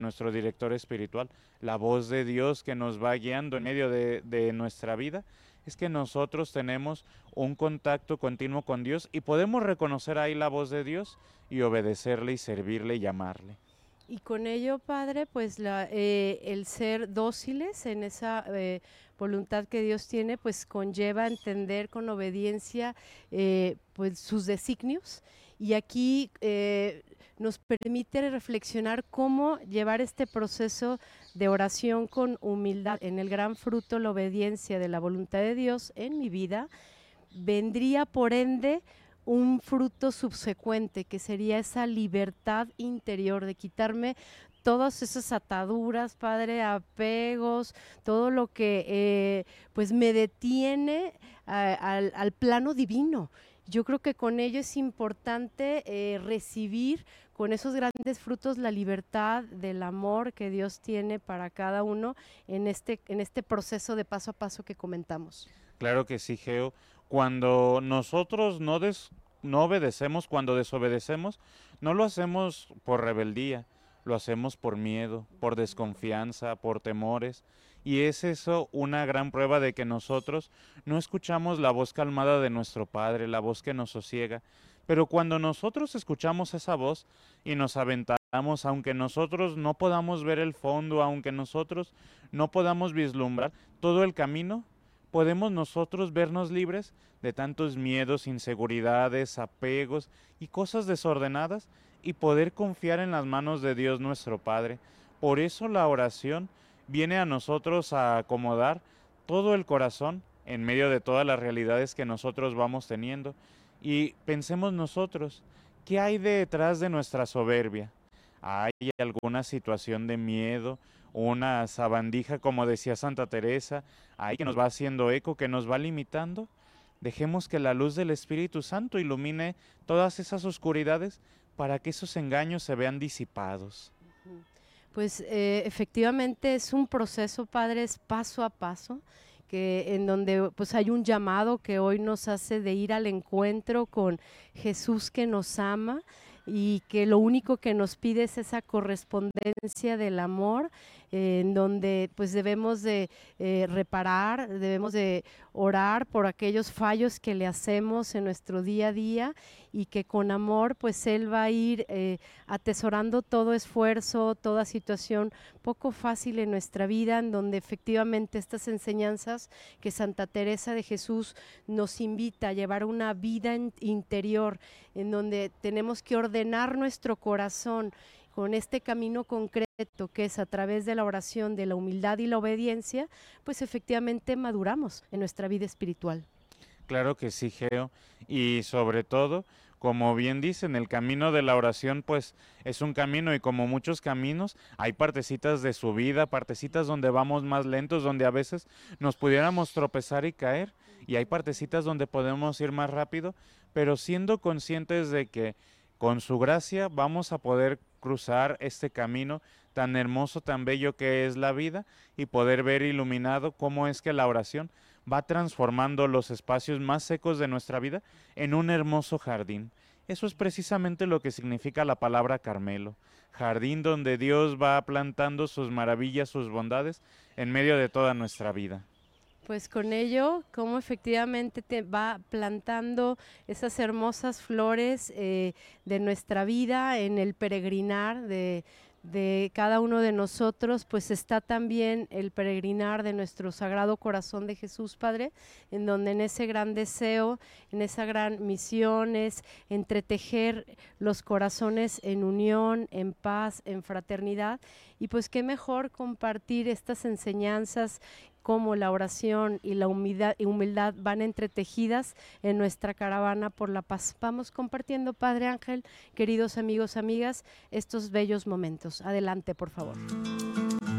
nuestro director espiritual, la voz de Dios que nos va guiando en medio de nuestra vida, es que nosotros tenemos un contacto continuo con Dios y podemos reconocer ahí la voz de Dios y obedecerle y servirle y amarle. Y con ello, Padre, pues el ser dóciles en esa voluntad que Dios tiene, pues conlleva entender con obediencia pues sus designios. Y aquí nos permite reflexionar cómo llevar este proceso de oración con humildad en el gran fruto, la obediencia de la voluntad de Dios en mi vida, vendría por ende un fruto subsecuente, que sería esa libertad interior de quitarme todas esas ataduras, Padre, apegos, todo lo que pues me detiene al plano divino. Yo creo que con ello es importante recibir con esos grandes frutos la libertad del amor que Dios tiene para cada uno en este proceso de paso a paso que comentamos. Claro que sí, Geo. Cuando nosotros no obedecemos, cuando desobedecemos, no lo hacemos por rebeldía, lo hacemos por miedo, por desconfianza, por temores. Y es eso una gran prueba de que nosotros no escuchamos la voz calmada de nuestro Padre, la voz que nos sosiega. Pero cuando nosotros escuchamos esa voz y nos aventamos, aunque nosotros no podamos ver el fondo, aunque nosotros no podamos vislumbrar todo el camino, podemos nosotros vernos libres de tantos miedos, inseguridades, apegos y cosas desordenadas y poder confiar en las manos de Dios nuestro Padre. Por eso la oración viene a nosotros a acomodar todo el corazón en medio de todas las realidades que nosotros vamos teniendo. Y pensemos nosotros, ¿qué hay detrás de nuestra soberbia? ¿Hay alguna situación de miedo, una sabandija, como decía Santa Teresa, ahí que nos va haciendo eco, que nos va limitando? Dejemos que la luz del Espíritu Santo ilumine todas esas oscuridades para que esos engaños se vean disipados. Pues efectivamente es un proceso, Padre, es paso a paso, que en donde pues hay un llamado que hoy nos hace de ir al encuentro con Jesús que nos ama y que lo único que nos pide es esa correspondencia del amor, en donde pues debemos de reparar, debemos de orar por aquellos fallos que le hacemos en nuestro día a día y que con amor pues Él va a ir atesorando todo esfuerzo, toda situación poco fácil en nuestra vida, en donde efectivamente estas enseñanzas que Santa Teresa de Jesús nos invita a llevar una vida interior, en donde tenemos que ordenar nuestro corazón con este camino concreto que es a través de la oración, de la humildad y la obediencia, pues efectivamente maduramos en nuestra vida espiritual. Claro que sí, Geo. Y sobre todo, como bien dicen, el camino de la oración pues es un camino y como muchos caminos, hay partecitas de subida, partecitas donde vamos más lentos, donde a veces nos pudiéramos tropezar y caer, y hay partecitas donde podemos ir más rápido, pero siendo conscientes de que con su gracia vamos a poder cruzar este camino tan hermoso, tan bello que es la vida y poder ver iluminado cómo es que la oración va transformando los espacios más secos de nuestra vida en un hermoso jardín. Eso es precisamente lo que significa la palabra Carmelo, jardín donde Dios va plantando sus maravillas, sus bondades en medio de toda nuestra vida. Pues con ello, cómo efectivamente te va plantando esas hermosas flores de nuestra vida en el peregrinar de cada uno de nosotros, pues está también el peregrinar de nuestro Sagrado Corazón de Jesús, Padre, en donde en ese gran deseo, en esa gran misión es entretejer los corazones en unión, en paz, en fraternidad, y pues qué mejor compartir estas enseñanzas cómo la oración y la humildad van entretejidas en nuestra caravana por la paz. Vamos compartiendo, Padre Ángel, queridos amigos, amigas, estos bellos momentos. Adelante, por favor.